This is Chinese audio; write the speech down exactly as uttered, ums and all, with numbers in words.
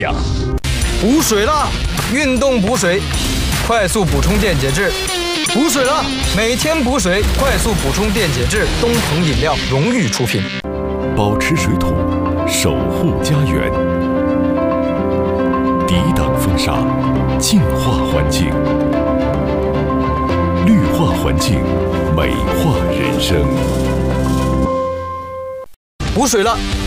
呀，补水了，运动补水，快速补充电解质。补水了，每天补水，快速补充电解质。东鹏饮料荣誉出品。 保持水土，守护家园，抵挡风沙，净化环境，绿化环境，美化人生。 补水了，